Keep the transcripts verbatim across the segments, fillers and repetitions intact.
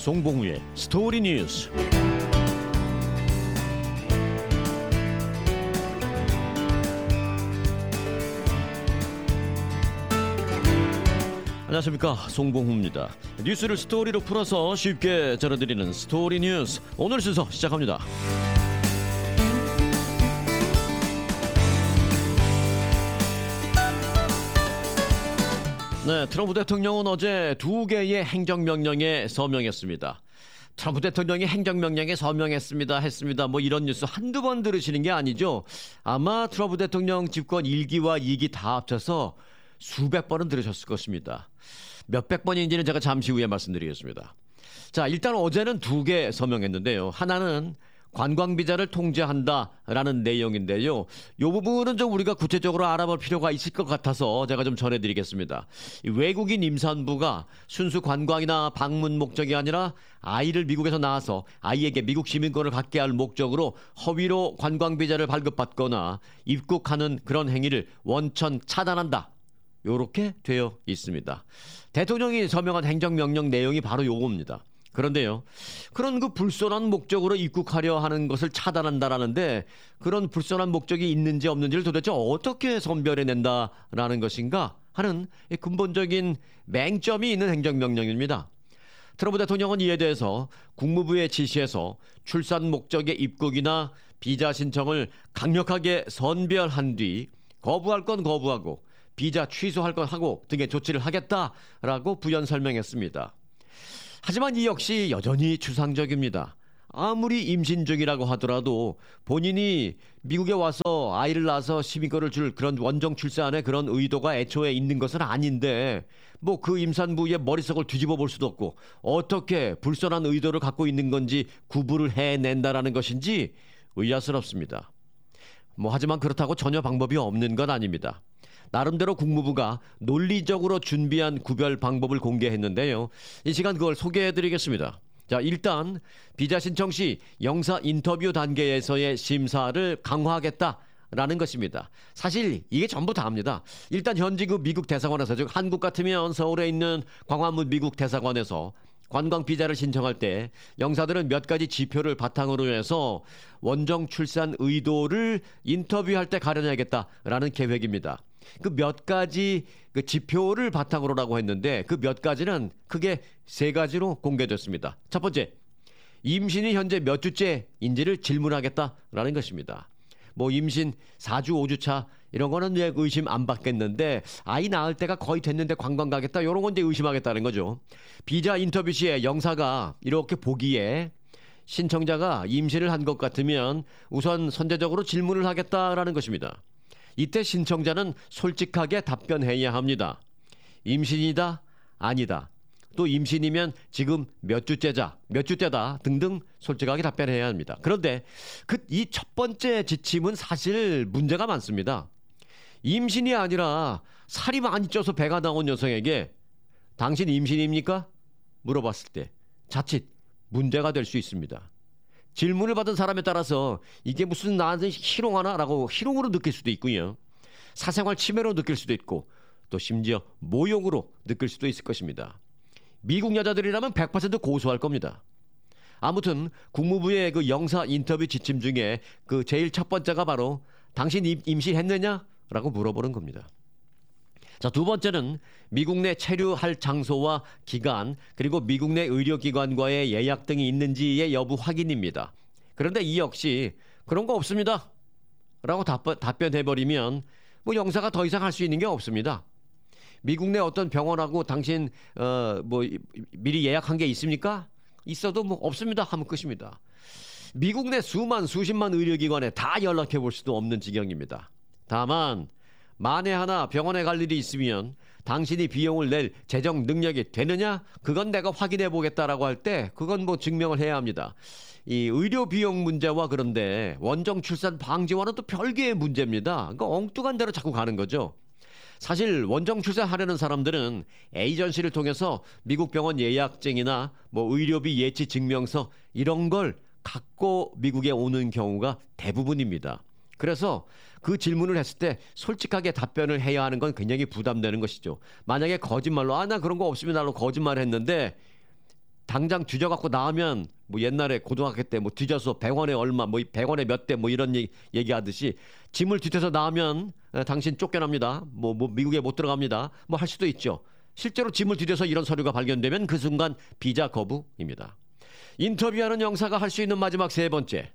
송봉우의 스토리 뉴스. 안녕하십니까, 송봉우입니다. 뉴스를 스토리로 풀어서 쉽게 전해드리는 스토리 뉴스, 오늘 순서 시작합니다. 네, 트럼프 대통령은 어제 두 개의 행정명령에 서명했습니다. 트럼프 대통령이 행정명령에 서명했습니다 했습니다 뭐 이런 뉴스 한두 번 들으시는 게 아니죠. 아마 트럼프 대통령 집권 일 기와 이 기 다 합쳐서 수백 번은 들으셨을 것입니다. 몇백 번인지는 제가 잠시 후에 말씀드리겠습니다. 자, 일단 어제는 두 개 서명했는데요. 하나는 관광비자를 통제한다라는 내용인데요. 이 부분은 좀 우리가 구체적으로 알아볼 필요가 있을 것 같아서 제가 좀 전해드리겠습니다. 외국인 임산부가 순수 관광이나 방문 목적이 아니라 아이를 미국에서 낳아서 아이에게 미국 시민권을 갖게 할 목적으로 허위로 관광비자를 발급받거나 입국하는 그런 행위를 원천 차단한다. 이렇게 되어 있습니다. 대통령이 서명한 행정명령 내용이 바로 요겁니다. 그런데요, 그런 그 불손한 목적으로 입국하려 하는 것을 차단한다라는데 그런 불손한 목적이 있는지 없는지를 도대체 어떻게 선별해낸다라는 것인가 하는 근본적인 맹점이 있는 행정명령입니다. 트럼프 대통령은 이에 대해서 국무부의 지시에서 출산 목적의 입국이나 비자 신청을 강력하게 선별한 뒤 거부할 건 거부하고 비자 취소할 건 하고 등의 조치를 하겠다라고 부연 설명했습니다. 하지만 이 역시 여전히 추상적입니다. 아무리 임신 중이라고 하더라도 본인이 미국에 와서 아이를 낳아서 시민권을 줄 그런 원정 출산의 그런 의도가 애초에 있는 것은 아닌데 뭐 그 임산부의 머릿속을 뒤집어 볼 수도 없고 어떻게 불선한 의도를 갖고 있는 건지 구분을 해낸다라는 것인지 의아스럽습니다. 뭐 하지만 그렇다고 전혀 방법이 없는 건 아닙니다. 나름대로 국무부가 논리적으로 준비한 구별 방법을 공개했는데요. 이 시간 그걸 소개해드리겠습니다. 자, 일단 비자 신청 시 영사 인터뷰 단계에서의 심사를 강화하겠다라는 것입니다. 사실 이게 전부 다입니다. 일단 현지 그 미국 대사관에서, 즉 한국 같으면 서울에 있는 광화문 미국 대사관에서 관광 비자를 신청할 때 영사들은 몇 가지 지표를 바탕으로 해서 원정 출산 의도를 인터뷰할 때 가려내야겠다라는 계획입니다. 그 몇 가지 그 지표를 바탕으로라고 했는데 그 몇 가지는 크게 세 가지로 공개됐습니다. 첫 번째, 임신이 현재 몇 주째인지를 질문하겠다라는 것입니다. 뭐 임신 사 주, 오 주 차 이런 거는 이제 의심 안 받겠는데 아이 낳을 때가 거의 됐는데 관광 가겠다 이런 건 이제 의심하겠다는 거죠. 비자 인터뷰 시에 영사가 이렇게 보기에 신청자가 임신을 한 것 같으면 우선 선제적으로 질문을 하겠다라는 것입니다. 이때 신청자는 솔직하게 답변해야 합니다. 임신이다, 아니다. 또 임신이면 지금 몇 주째자, 몇 주째다 등등 솔직하게 답변해야 합니다. 그런데 그 이 첫 번째 지침은 사실 문제가 많습니다. 임신이 아니라 살이 많이 쪄서 배가 나온 여성에게 당신 임신입니까? 물어봤을 때 자칫 문제가 될 수 있습니다. 질문을 받은 사람에 따라서 이게 무슨 나한테 희롱하나라고 희롱으로 느낄 수도 있고요. 사생활 침해로 느낄 수도 있고 또 심지어 모욕으로 느낄 수도 있을 것입니다. 미국 여자들이라면 백 퍼센트 고소할 겁니다. 아무튼 국무부의 그 영사 인터뷰 지침 중에 그 제일 첫 번째가 바로 당신 임신했느냐? 라고 물어보는 겁니다. 자, 두 번째는 미국 내 체류할 장소와 기간 그리고 미국 내 의료기관과의 예약 등이 있는지의 여부 확인입니다. 그런데 이 역시 그런 거 없습니다 라고 답변, 답변해버리면 뭐 영사가 더 이상 할 수 있는 게 없습니다. 미국 내 어떤 병원하고 당신 어, 뭐 미리 예약한 게 있습니까? 있어도 뭐 없습니다 하면 끝입니다. 미국 내 수만 수십만 의료기관에 다 연락해 볼 수도 없는 지경입니다. 다만 만에 하나 병원에 갈 일이 있으면 당신이 비용을 낼 재정 능력이 되느냐? 그건 내가 확인해 보겠다라고 할 때 그건 뭐 증명을 해야 합니다. 이 의료 비용 문제와 그런데 원정 출산 방지와는 또 별개의 문제입니다. 그러니까 엉뚱한 데로 자꾸 가는 거죠. 사실 원정 출산하려는 사람들은 에이전시를 통해서 미국 병원 예약증이나 뭐 의료비 예치 증명서 이런 걸 갖고 미국에 오는 경우가 대부분입니다. 그래서 그 질문을 했을 때 솔직하게 답변을 해야 하는 건 굉장히 부담되는 것이죠. 만약에 거짓말로 아, 나 그런 거 없습니다라고 거짓말을 했는데 당장 뒤져갖고 나오면 뭐 옛날에 고등학교 때 뭐 뒤져서 백 원에 얼마 뭐 백 원에 몇 대 뭐 이런 얘기, 얘기하듯이 짐을 뒤져서 나오면 에, 당신 쫓겨납니다. 뭐, 뭐 미국에 못 들어갑니다. 뭐 할 수도 있죠. 실제로 짐을 뒤져서 이런 서류가 발견되면 그 순간 비자 거부입니다. 인터뷰하는 영사가 할 수 있는 마지막 세 번째,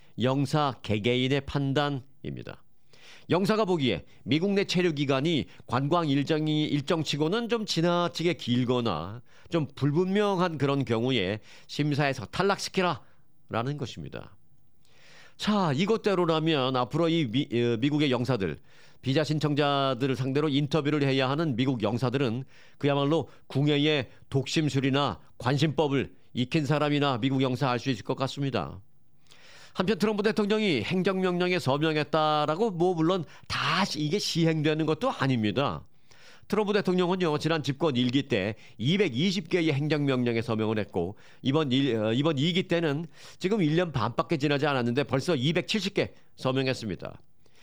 영사 개개인의 판단입니다. 영사가 보기에 미국 내 체류 기간이 관광 일정이 일정치고는 좀 지나치게 길거나 좀 불분명한 그런 경우에 심사에서 탈락시키라 라는 것입니다. 자, 이것대로라면 앞으로 이 미, 어, 미국의 영사들, 비자 신청자들을 상대로 인터뷰를 해야 하는 미국 영사들은 그야말로 궁예의 독심술이나 관심법을 익힌 사람이나 미국 영사 할 수 있을 것 같습니다. 한편 트럼프 대통령이 행정명령에 서명했다라고 뭐 물론 다 이게 시행되는 것도 아닙니다. 트럼프 대통령은요, 지난 집권 일 기 때 이백이십 개의 행정명령에 서명을 했고 이번 일, 어, 이번 이 기 때는 지금 일 년 반밖에 지나지 않았는데 벌써 이백칠십 개 서명했습니다.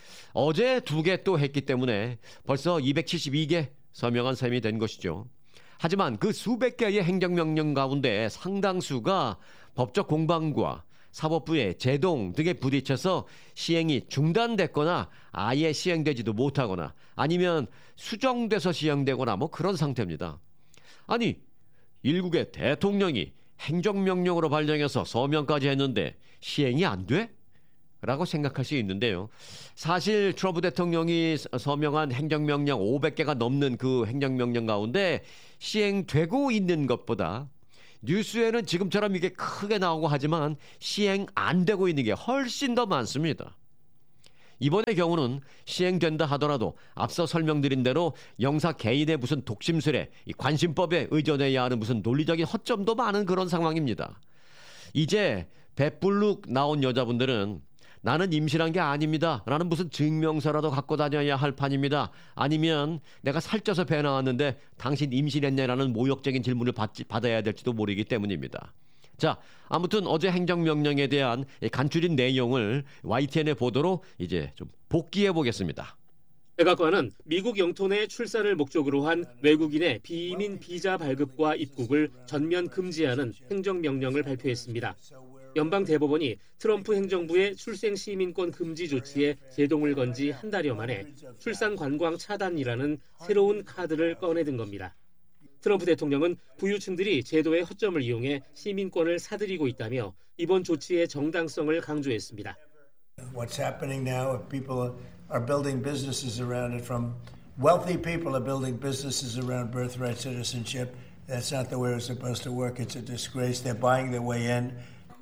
어제 두 개 또 했기 때문에 벌써 이백칠십이 개 서명한 셈이 된 것이죠. 하지만 그 수백 개의 행정명령 가운데 상당수가 법적 공방과 사법부의 제동 등에 부딪혀서 시행이 중단됐거나 아예 시행되지도 못하거나 아니면 수정돼서 시행되거나 뭐 그런 상태입니다. 아니, 일국의 대통령이 행정명령으로 발령해서 서명까지 했는데 시행이 안 돼? 라고 생각할 수 있는데요. 사실 트럼프 대통령이 서명한 행정명령 오백 개가 넘는 그 행정명령 가운데 시행되고 있는 것보다 뉴스에는 지금처럼 이게 크게 나오고 하지만 시행 안 되고 있는 게 훨씬 더 많습니다. 이번의 경우는 시행된다 하더라도 앞서 설명드린 대로 영사 개인의 무슨 독심술에 이 관심법에 의존해야 하는 무슨 논리적인 허점도 많은 그런 상황입니다. 이제 배불룩 나온 여자분들은 나는 임신한 게 아닙니다 라는 무슨 증명서라도 갖고 다녀야 할 판입니다. 아니면 내가 살쪄서 배 나왔는데 당신 임신했냐라는 모욕적인 질문을 받지, 받아야 될지도 모르기 때문입니다. 자, 아무튼 어제 행정명령에 대한 간추린 내용을 와이티엔의 보도로 이제 좀 복기해 보겠습니다. 백악관은 미국 영토 내 출산을 목적으로 한 외국인의 비이민 비자 발급과 입국을 전면 금지하는 행정명령을 발표했습니다. 연방대법원이 트럼프 행정부의 출생 시민권 금지 조치에 제동을 건 지 한 달여 만에 출산 관광 차단이라는 새로운 카드를 꺼내든 겁니다. 트럼프 대통령은 부유층들이 제도의 허점을 이용해 시민권을 사들이고 있다며 이번 조치의 정당성을 강조했습니다. What's happening now? People are building businesses around it. From wealthy people are building businesses around birthright citizenship. That's not the way it's supposed to work. It's a disgrace. They're buying their way in.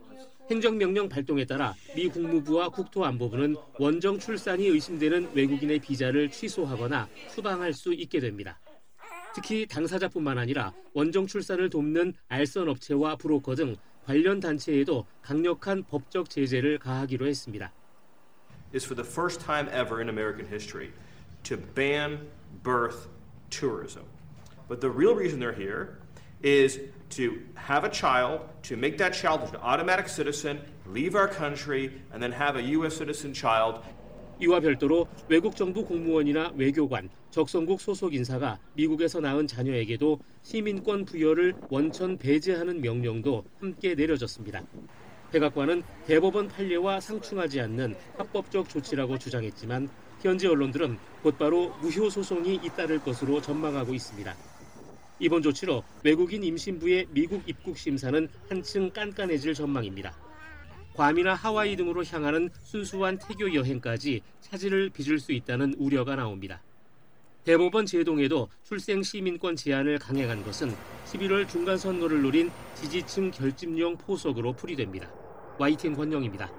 행정명령 발동에 따라 미 국무부와 국토안보부는 원정 출산이 의심되는 외국인의 비자를 취소하거나 수방할 수 있게 됩니다. 특히 당사자뿐만 아니라 원정 출산을 돕는 알선 업체와 브로커 등 관련 단체에도 강력한 법적 제재를 가하기로 했습니다. Is for the first time ever in American history to ban birth tourism. But the real reason they're here is to have a child, to make that child an automatic citizen, leave our country, and then have a U S citizen child. 이와 별도로 외국 정부 공무원이나 외교관, 적성국 소속 인사가 미국에서 낳은 자녀에게도 시민권 부여를 원천 배제하는 명령도 함께 내려졌습니다. 백악관은 대법원 판례와 상충하지 않는 합법적 조치라고 주장했지만 현지 언론들은 곧바로 무효 소송이 잇따를 것으로 전망하고 있습니다. 이번 조치로 외국인 임신부의 미국 입국 심사는 한층 깐깐해질 전망입니다. 괌이나 하와이 등으로 향하는 순수한 태교 여행까지 차질을 빚을 수 있다는 우려가 나옵니다. 대법원 제동에도 출생 시민권 제한을 강행한 것은 십일월 중간 선거를 노린 지지층 결집용 포석으로 풀이됩니다. 와이티엔 권영입니다.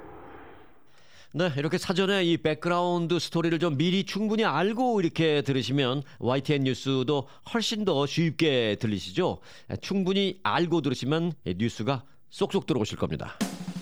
네, 이렇게 사전에 이 백그라운드 스토리를 좀 미리 충분히 알고 이렇게 들으시면 와이티엔 뉴스도 훨씬 더 쉽게 들리시죠? 충분히 알고 들으시면 뉴스가 쏙쏙 들어오실 겁니다.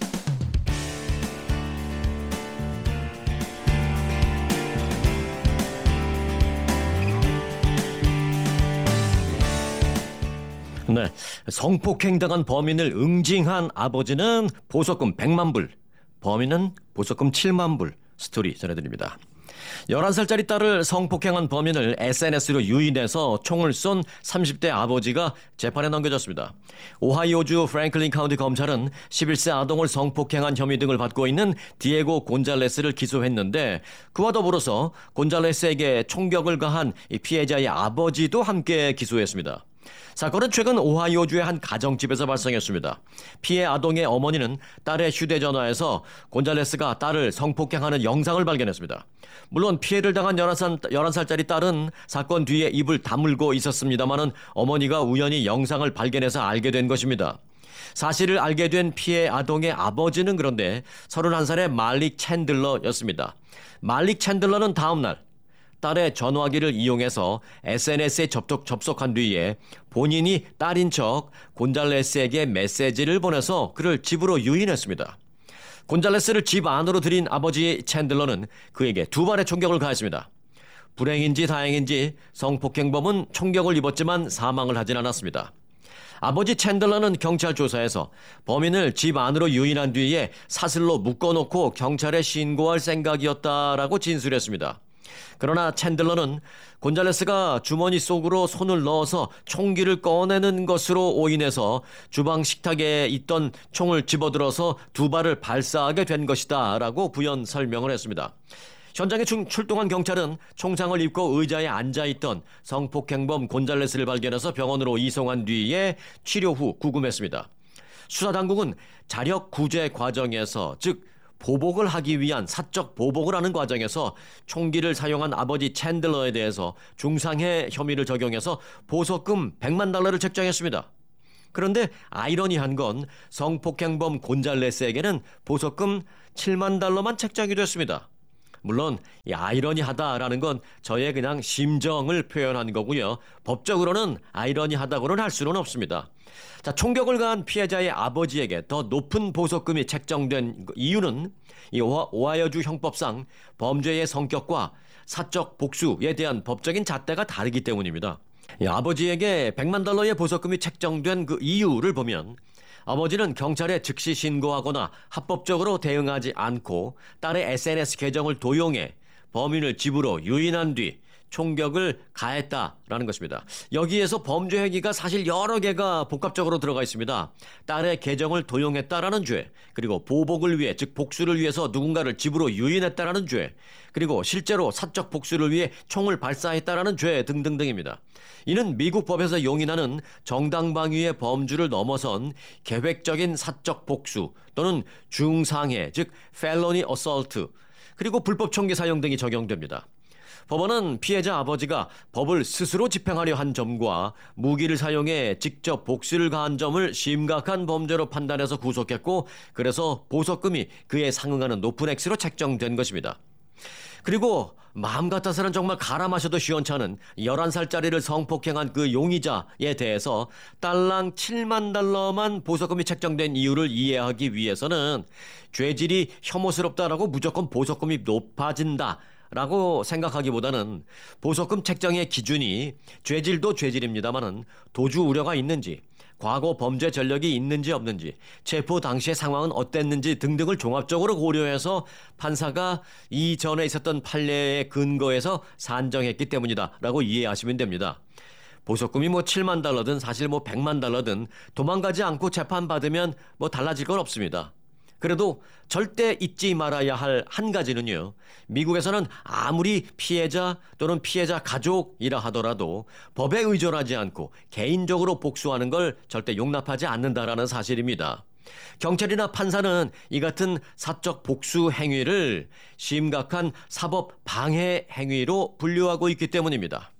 네, 성폭행당한 범인을 응징한 아버지는 보석금 백만 불, 범인은 보석금 칠만 불 스토리 전해드립니다. 열한 살짜리 딸을 성폭행한 범인을 에스엔에스로 유인해서 총을 쏜 삼십 대 아버지가 재판에 넘겨졌습니다. 오하이오주 프랭클린 카운티 검찰은 십일 세 아동을 성폭행한 혐의 등을 받고 있는 디에고 곤잘레스를 기소했는데 그와 더불어서 곤잘레스에게 총격을 가한 이 피해자의 아버지도 함께 기소했습니다. 사건은 최근 오하이오주의 한 가정집에서 발생했습니다. 피해 아동의 어머니는 딸의 휴대전화에서 곤잘레스가 딸을 성폭행하는 영상을 발견했습니다. 물론 피해를 당한 열한 살짜리 딸은 사건 뒤에 입을 다물고 있었습니다마는 어머니가 우연히 영상을 발견해서 알게 된 것입니다. 사실을 알게 된 피해 아동의 아버지는 그런데 서른한 살의 말릭 챈들러였습니다. 말릭 챈들러는 다음 날 딸의 전화기를 이용해서 에스엔에스에 접속, 접속한 뒤에 본인이 딸인 척 곤잘레스에게 메시지를 보내서 그를 집으로 유인했습니다. 곤잘레스를 집 안으로 들인 아버지 챈들러는 그에게 두 발의 총격을 가했습니다. 불행인지 다행인지 성폭행범은 총격을 입었지만 사망을 하진 않았습니다. 아버지 챈들러는 경찰 조사에서 범인을 집 안으로 유인한 뒤에 사슬로 묶어놓고 경찰에 신고할 생각이었다라고 진술했습니다. 그러나 챈들러는 곤잘레스가 주머니 속으로 손을 넣어서 총기를 꺼내는 것으로 오인해서 주방 식탁에 있던 총을 집어들어서 두 발을 발사하게 된 것이다 라고 부연 설명을 했습니다. 현장에 출동한 경찰은 총상을 입고 의자에 앉아있던 성폭행범 곤잘레스를 발견해서 병원으로 이송한 뒤에 치료 후 구금했습니다. 수사당국은 자력 구제 과정에서 즉 보복을 하기 위한 사적 보복을 하는 과정에서 총기를 사용한 아버지 챈들러에 대해서 중상해 혐의를 적용해서 보석금 백만 달러를 책정했습니다. 그런데 아이러니한 건 성폭행범 곤잘레스에게는 보석금 칠만 달러만 책정이 됐습니다. 물론 이 아이러니하다라는 건 저의 그냥 심정을 표현한 거고요. 법적으로는 아이러니하다고는 할 수는 없습니다. 자, 총격을 가한 피해자의 아버지에게 더 높은 보석금이 책정된 이유는 이 오하이오주 형법상 범죄의 성격과 사적 복수에 대한 법적인 잣대가 다르기 때문입니다. 이 아버지에게 백만 달러의 보석금이 책정된 그 이유를 보면 아버지는 경찰에 즉시 신고하거나 합법적으로 대응하지 않고 딸의 에스엔에스 계정을 도용해 범인을 집으로 유인한 뒤 총격을 가했다라는 것입니다. 여기에서 범죄 행위가 사실 여러 개가 복합적으로 들어가 있습니다. 딸의 계정을 도용했다라는 죄, 그리고 보복을 위해 즉 복수를 위해서 누군가를 집으로 유인했다라는 죄, 그리고 실제로 사적 복수를 위해 총을 발사했다라는 죄 등등등입니다. 이는 미국 법에서 용인하는 정당방위의 범주를 넘어선 계획적인 사적 복수 또는 중상해 즉 felony assault 그리고 불법 총기 사용 등이 적용됩니다. 법원은 피해자 아버지가 법을 스스로 집행하려 한 점과 무기를 사용해 직접 복수를 가한 점을 심각한 범죄로 판단해서 구속했고 그래서 보석금이 그에 상응하는 높은 액수로 책정된 것입니다. 그리고 마음 같아서는 정말 갈아 마셔도 시원찮은 열한 살짜리를 성폭행한 그 용의자에 대해서 딸랑 칠만 달러만 보석금이 책정된 이유를 이해하기 위해서는 죄질이 혐오스럽다라고 무조건 보석금이 높아진다 라고 생각하기보다는 보석금 책정의 기준이 죄질도 죄질입니다만은 도주 우려가 있는지, 과거 범죄 전력이 있는지 없는지, 체포 당시의 상황은 어땠는지 등등을 종합적으로 고려해서 판사가 이전에 있었던 판례의 근거에서 산정했기 때문이다 라고 이해하시면 됩니다. 보석금이 뭐 칠만 달러든 사실 뭐 백만 달러든 도망가지 않고 재판받으면 뭐 달라질 건 없습니다. 그래도 절대 잊지 말아야 할 한 가지는요. 미국에서는 아무리 피해자 또는 피해자 가족이라 하더라도 법에 의존하지 않고 개인적으로 복수하는 걸 절대 용납하지 않는다라는 사실입니다. 경찰이나 판사는 이 같은 사적 복수 행위를 심각한 사법 방해 행위로 분류하고 있기 때문입니다.